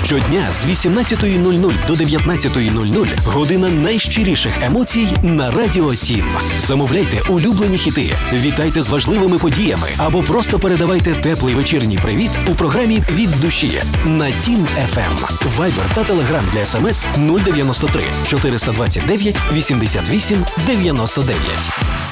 Щодня з 18:00 до 19:00 година найщиріших емоцій на Радіо Тім. Замовляйте улюблені хіти, вітайте з важливими подіями або просто передавайте теплий вечірній привіт у програмі «Від душі» на Тім FM. Вайбер та Телеграм для СМС 093 429 88 99.